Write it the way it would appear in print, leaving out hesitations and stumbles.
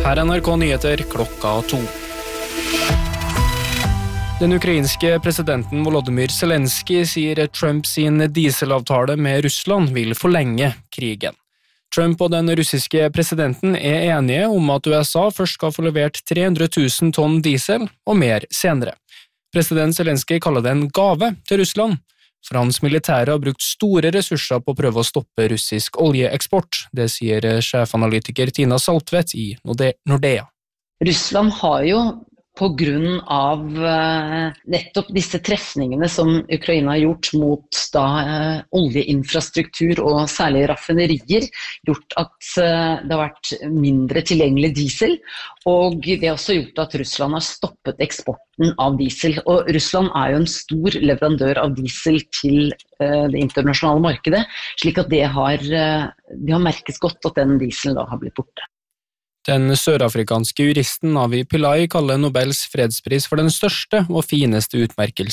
Her NRK Nyheter 2:00. Den ukrainske presidenten Volodymyr Zelensky sier Trump sin dieselavtale med Russland vil forlenge krigen. Trump og den russiske presidenten enige om at USA først skal få levert 300 000 tonn diesel og mer senere. President Zelensky kaller det en gave til Russland. For hans militære har brukt store ressurser på å prøve å stoppe russisk oljeeksport. Det sier sjefanalytiker Tina Saltvedt i Nordea. Russland har jo på grunn av nettopp disse trefningene som Ukraina har gjort mot oljeinfrastruktur og særlig raffinerier, gjort at det har vært mindre tilgjengelig diesel, og det har også gjort at Russland har stoppet eksporten av diesel. Og Russland er jo en stor leverandør av diesel til det internasjonale markedet, slik at de har merket godt at den dieselen da har blitt borte. Den sørafrikanske juristen Navi Pillay kaller Nobels fredspris for den største og fineste utmerkelsen